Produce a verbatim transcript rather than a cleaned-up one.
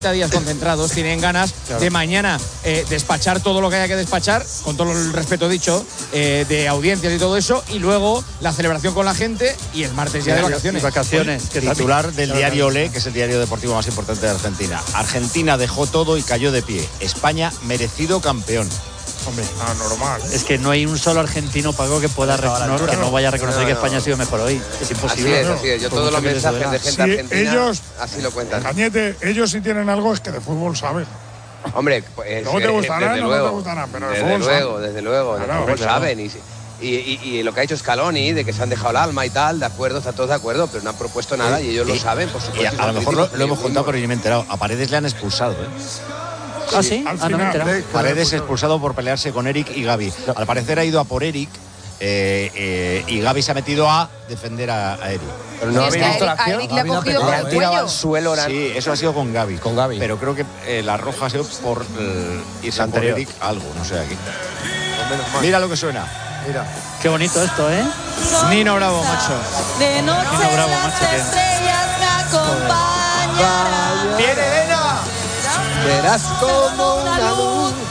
días concentrados, tienen ganas claro. de mañana eh, despachar todo lo que haya que despachar, con todo el respeto dicho, eh, de audiencias y todo eso, y luego la celebración con la gente y el martes ya de vacaciones. Y vacaciones. Oye, titular del diario Olé, que es el diario deportivo más importante de Argentina. Argentina dejó todo y cayó de pie. España, merecido campeón. Hombre, ah, normal. Es que no hay un solo argentino, Paco, que pueda no, que no vaya a reconocer no, no. que España ha sido mejor hoy. Es imposible. Así es, así es. Yo Por todos los mensajes de gente sí, argentina ellos, así lo cuentan. Cañete, ellos sí tienen algo, es que de fútbol saben. Hombre, pues, no te gustarán, desde no luego, te gustarán, pero de desde fútbol luego, saben. desde luego, claro, de fútbol claro. saben. Y, y, y, y lo que ha hecho Scaloni, de que se han dejado el alma y tal, de acuerdo, está todos de acuerdo, pero no han propuesto nada y, y ellos y, lo saben, por supuesto. Y a, a lo mejor lo, lo hemos contado, pero yo me he enterado. A Paredes le han expulsado, ¿eh? ¿Ah, sí? Al ah, no me he enterado. Paredes expulsado por pelearse con Eric y Gavi. No. Al parecer ha ido a por Eric eh, eh, y Gavi se ha metido a defender a, a Eric. Pero no habéis visto la acción. Le ha cogido le han tirado al suelo. Sí, eso ha sido con Gavi. Con Gavi. Pero creo que eh, la roja ha sido por eh, irse por Eric algo, no sé aquí. Mira lo que suena. Mira. Qué bonito esto, ¿eh? Nino Bravo, macho. De noche Nino Bravo, las macho, estrellas me acompañarán. ¡Viene Elena! Verás como una luz